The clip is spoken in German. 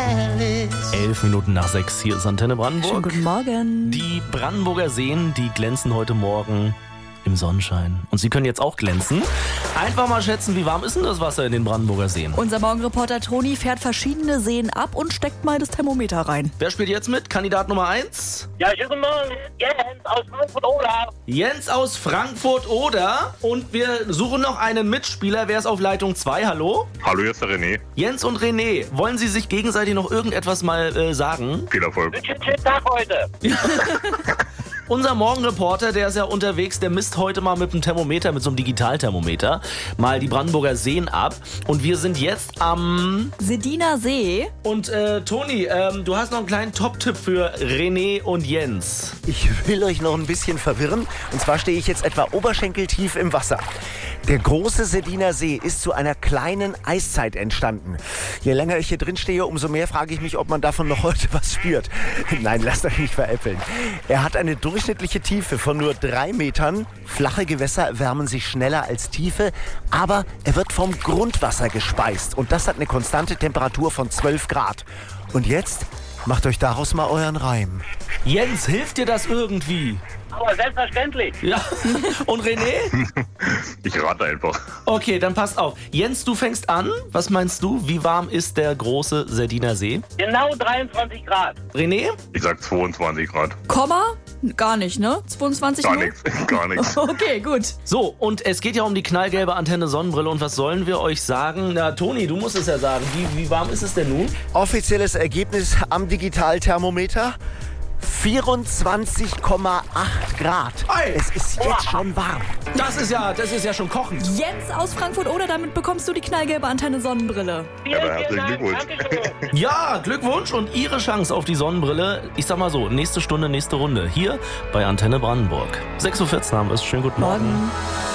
Alice. 11:11, hier ist Antenne Brandenburg. Schönen guten Morgen. Die Brandenburger Seen, die glänzen heute Morgen im Sonnenschein. Und Sie können jetzt auch glänzen. Einfach mal schätzen, wie warm ist denn das Wasser in den Brandenburger Seen? Unser Morgenreporter Toni fährt verschiedene Seen ab und steckt mal das Thermometer rein. Wer spielt jetzt mit? Kandidat Nummer 1? Ja, guten Morgen. Jens aus Frankfurt-Oder. Jens aus Frankfurt-Oder. Und wir suchen noch einen Mitspieler. Wer ist auf Leitung 2? Hallo? Hallo, hier ist der René. Jens und René, wollen Sie sich gegenseitig noch irgendetwas mal sagen? Viel Erfolg. Schönen Tag heute. Unser Morgenreporter, der ist ja unterwegs, der misst heute mal mit einem Thermometer, mit so einem Digitalthermometer, mal die Brandenburger Seen ab. Und wir sind jetzt am... Sediner See. Und Toni, du hast noch einen kleinen Top-Tipp für René und Jens. Ich will euch noch ein bisschen verwirren. Und zwar stehe ich jetzt etwa oberschenkeltief im Wasser. Der große Sediner See ist zu einer kleinen Eiszeit entstanden. Je länger ich hier drin stehe, umso mehr frage ich mich, ob man davon noch heute was spürt. Nein, lasst euch nicht veräppeln. Er hat eine durchschnittliche Tiefe von nur 3 Metern. Flache Gewässer erwärmen sich schneller als tiefe, aber er wird vom Grundwasser gespeist. Und das hat eine konstante Temperatur von 12 Grad. Und jetzt macht euch daraus mal euren Reim. Jens, hilft dir das irgendwie? Aber selbstverständlich. Ja. Und René? Ich rate einfach. Okay, dann passt auf. Jens, du fängst an. Was meinst du? Wie warm ist der große Sediner See? Genau 23 Grad. René? Ich sag 22 Grad. Komma? Gar nicht, ne? 22 Gar nur? nichts. Gar nichts. Okay, gut. So, und es geht ja um die knallgelbe Antenne Sonnenbrille. Und was sollen wir euch sagen? Na, Toni, du musst es ja sagen. Wie warm ist es denn nun? Offizielles Ergebnis am Digitalthermometer: 24,8 Grad. Ei. Es ist jetzt schon warm. Das ist ja schon kochend. Jens aus Frankfurt-Oder, damit bekommst du die knallgelbe Antenne Sonnenbrille. Vielen, Aber vielen herzlichen Dank. Glückwunsch. Dankeschön. Ja, Glückwunsch und Ihre Chance auf die Sonnenbrille. Ich sag mal so, nächste Stunde, nächste Runde. Hier bei Antenne Brandenburg. 6:14 Uhr haben wir es. Schönen guten Morgen. Morgen.